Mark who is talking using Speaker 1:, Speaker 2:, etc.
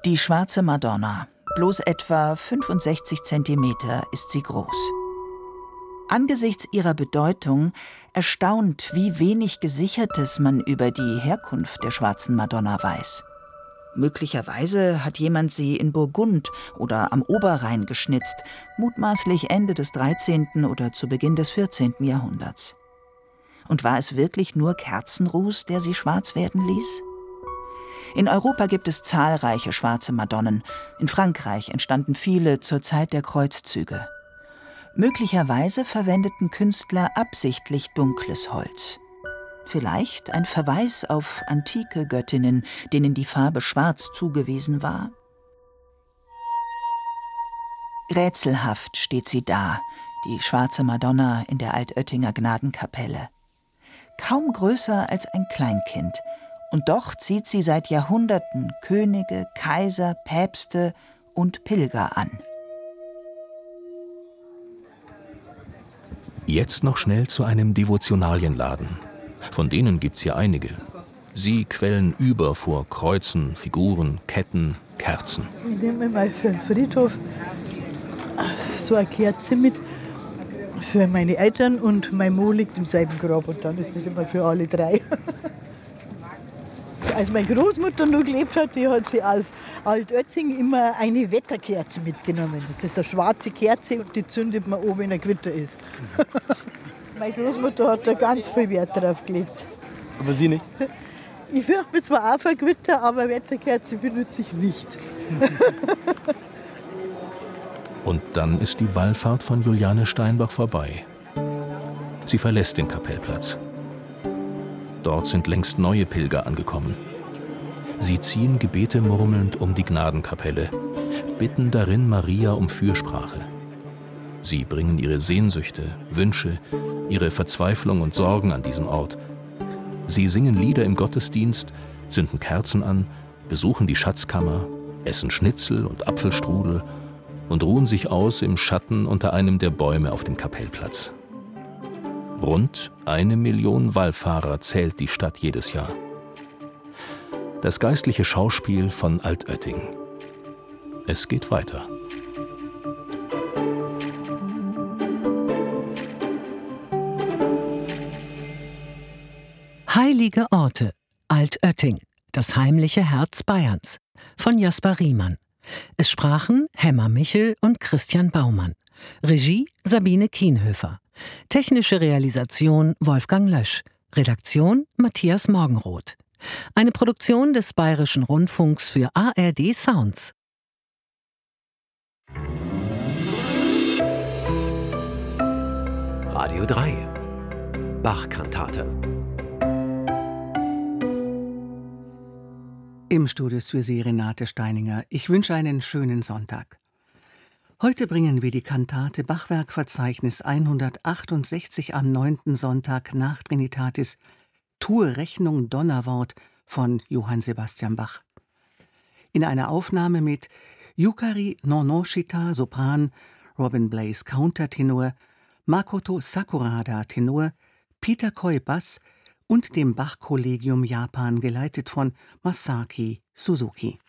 Speaker 1: Die schwarze Madonna. Bloß etwa 65 Zentimeter ist sie groß. Angesichts ihrer Bedeutung erstaunt, wie wenig Gesichertes man über die Herkunft der schwarzen Madonna weiß. Möglicherweise hat jemand sie in Burgund oder am Oberrhein geschnitzt, mutmaßlich Ende des 13. oder zu Beginn des 14. Jahrhunderts. Und war es wirklich nur Kerzenruß, der sie schwarz werden ließ? In Europa gibt es zahlreiche schwarze Madonnen. In Frankreich entstanden viele zur Zeit der Kreuzzüge. Möglicherweise verwendeten Künstler absichtlich dunkles Holz. Vielleicht ein Verweis auf antike Göttinnen, denen die Farbe schwarz zugewiesen war? Rätselhaft steht sie da, die schwarze Madonna in der Altöttinger Gnadenkapelle. Kaum größer als ein Kleinkind. Und doch zieht sie seit Jahrhunderten Könige, Kaiser, Päpste und Pilger an.
Speaker 2: Jetzt noch schnell zu einem Devotionalienladen. Von denen gibt's hier einige. Sie quellen über vor Kreuzen, Figuren, Ketten, Kerzen.
Speaker 3: Ich nehme mal für den Friedhof so eine Kerze mit für meine Eltern und mein Mo liegt im selben Grab und dann ist das immer für alle drei. Als meine Großmutter noch gelebt hat, die hat sie aus Altötting immer eine Wetterkerze mitgenommen. Das ist eine schwarze Kerze und die zündet man oben, wenn ein Gewitter ist. Meine Großmutter hat da ganz viel Wert drauf gelegt.
Speaker 4: Aber Sie nicht?
Speaker 3: Ich fürchte mich zwar auch vor Gewitter, aber Wetterkerze benutze ich nicht.
Speaker 2: Und dann ist die Wallfahrt von Juliane Steinbach vorbei. Sie verlässt den Kapellplatz. Dort sind längst neue Pilger angekommen. Sie ziehen Gebete murmelnd um die Gnadenkapelle, bitten darin Maria um Fürsprache. Sie bringen ihre Sehnsüchte, Wünsche, ihre Verzweiflung und Sorgen an diesen Ort. Sie singen Lieder im Gottesdienst, zünden Kerzen an, besuchen die Schatzkammer, essen Schnitzel und Apfelstrudel und ruhen sich aus im Schatten unter einem der Bäume auf dem Kapellplatz. Rund 1 Million Wallfahrer zählt die Stadt jedes Jahr. Das geistliche Schauspiel von Altötting. Es geht weiter.
Speaker 5: Heilige Orte. Altötting. Das heimliche Herz Bayerns. Von Jasper Riemann. Es sprachen Hemmer Michel und Christian Baumann. Regie Sabine Kienhöfer. Technische Realisation Wolfgang Lösch. Redaktion Matthias Morgenroth. Eine Produktion des Bayerischen Rundfunks für ARD Sounds.
Speaker 6: Radio 3. Bach-Kantate.
Speaker 7: Im Studio ist für Sie Renate Steininger. Ich wünsche einen schönen Sonntag. Heute bringen wir die Kantate Bachwerkverzeichnis 168 am 9. Sonntag nach Trinitatis Tue Rechnung Donnerwort von Johann Sebastian Bach. In einer Aufnahme mit Yukari Nonoshita Sopran, Robin Blaze Countertenor, Makoto Sakurada Tenor, Peter Koi Bass und dem Bach-Kollegium Japan geleitet von Masaki Suzuki.